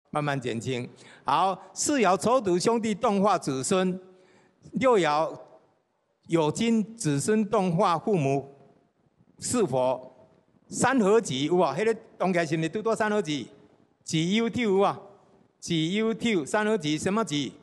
慢慢减轻。好，4爻丑土兄弟动化子孙，6爻酉金子孙动化父母是否三合吉有啊？迄个动起来是不是拄到三合吉？己酉丑有啊？己酉丑三合吉什么吉？